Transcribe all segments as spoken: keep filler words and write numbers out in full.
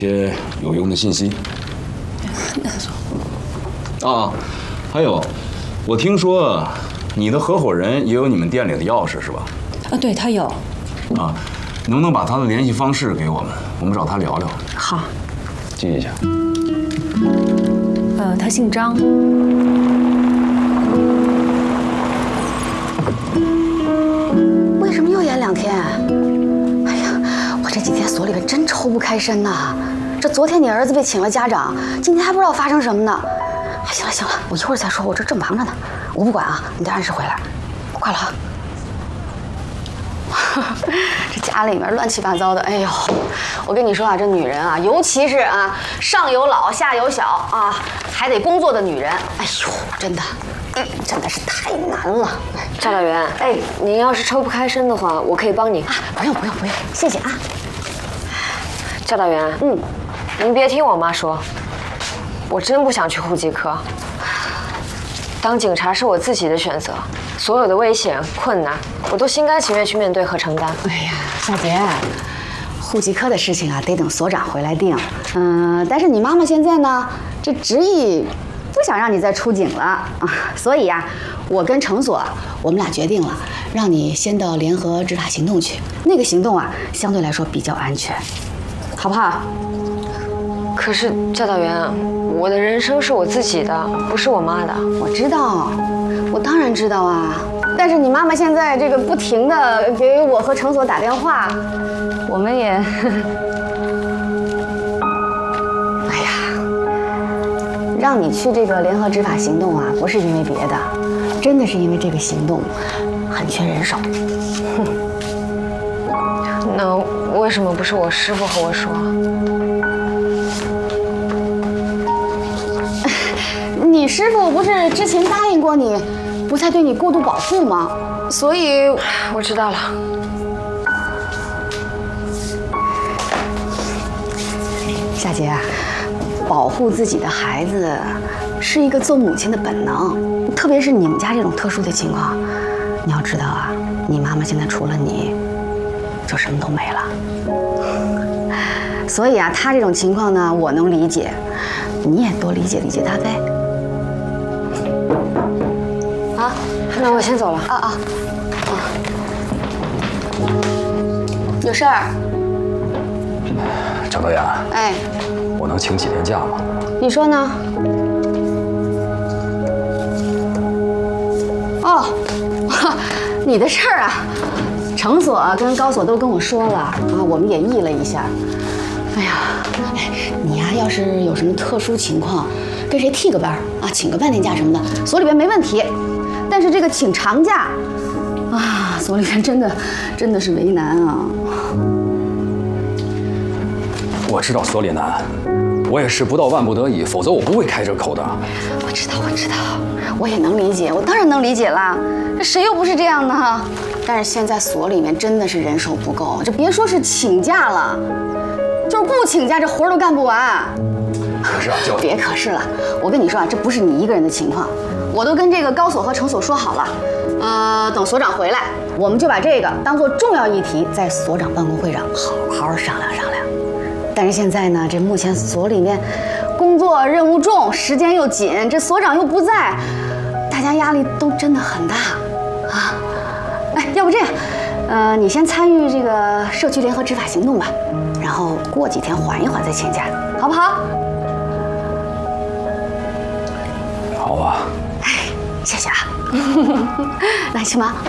些有用的信息。啊，还有，我听说你的合伙人也有你们店里的钥匙是吧？ 啊，对他有。 啊，能不能把他的联系方式给我们？我们找他聊聊。 好， 记一下。 呃，他姓张。 为什么又延两天？哎呀，我这几天所里边真抽不开身呐。这昨天你儿子被请了家长，今天还不知道发生什么呢。哎，行了行了，我一会儿再说，我这正忙着呢。我不管啊，你得按时回来。快了啊！这家里面乱七八糟的，哎呦，我跟你说啊，这女人啊，尤其是啊上有老下有小啊，还得工作的女人，哎呦，真的，嗯，真的是太难了。 赵导员，哎，您要是抽不开身的话，我可以帮您。 啊，不用不用不用，谢谢啊。 赵导员，嗯，您别听我妈说，我真不想去户籍科。当警察是我自己的选择，所有的危险困难，我都心甘情愿去面对和承担。 哎呀，夏杰，户籍科的事情啊，得等所长回来定。嗯，但是你妈妈现在呢，这执意不想让你再出警了啊，所以呀，我跟程所我们俩决定了，让你先到联合执法行动去。那个行动啊，相对来说比较安全，好不好？ 可是赵导员，我的人生是我自己的，不是我妈的。 我知道，我当然知道啊。但是你妈妈现在这个不停的给我和程所打电话，我们也，哎呀，让你去这个联合执法行动啊，不是因为别的，真的是因为这个行动很缺人手。 那为什么不是我师傅和我说？ 你师傅不是之前答应过你，不再对你过度保护吗？所以我知道了。 夏杰啊，保护自己的孩子是一个做母亲的本能，特别是你们家这种特殊的情况，你要知道啊，你妈妈现在除了你，就什么都没了。所以啊，她这种情况呢，我能理解，你也多理解理解她呗。 啊，那我先走了。 啊啊啊！有事儿？ 赵导演， 哎， 我能请几天假吗？ 你说呢？哦，你的事儿啊，程所跟高所都跟我说了啊，我们也议了一下。哎呀，哎，你呀，要是有什么特殊情况，跟谁替个班啊，请个半天假什么的，所里边没问题。但是这个请长假，啊，所里边真的真的是为难啊。 我知道所里难，我也是不到万不得已，否则我不会开这口的。 我知道，我知道，我也能理解，我当然能理解啦。这谁又不是这样呢？但是现在所里面真的是人手不够，这别说是请假了，就是不请假，这活都干不完。 可是啊，教别可是了，我跟你说啊，这不是你一个人的情况，我都跟这个高所和程所说好了，呃，等所长回来，我们就把这个当做重要议题，在所长办公会上好好商量商量。但是现在呢，这目前所里面工作任务重，时间又紧，这所长又不在，大家压力都真的很大啊。哎，要不这样，呃，你先参与这个社区联合执法行动吧，然后过几天缓一缓再请假，好不好？ 好啊。 哎，谢谢啊。来，去忙。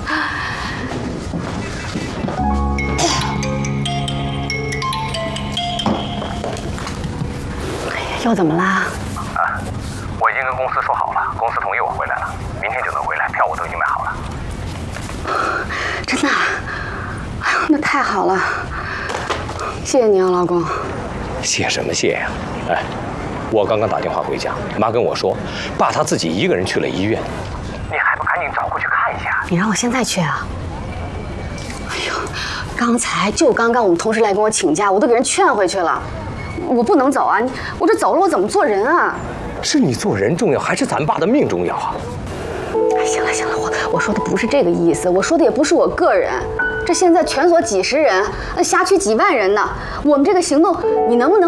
又怎么啦？ 啊，我已经跟公司说好了，公司同意我回来了，明天就能回来，票我都已经买好了。 真的？哎呦，那太好了！谢谢你啊，老公。 谢什么谢呀？哎，我刚刚打电话回家，妈跟我说，爸他自己一个人去了医院。 你还不赶紧找过去看一下？ 你让我现在去啊？哎呦，刚才就刚刚我们同事来跟我请假，我都给人劝回去了。我不能走啊！我这走了，我怎么做人啊？ 是你做人重要，还是咱爸的命重要啊？ 哎，行了行了，我我说的不是这个意思，我说的也不是我个人， 这现在全所几十人，呃辖区几万人呢，我们这个行动，你能不能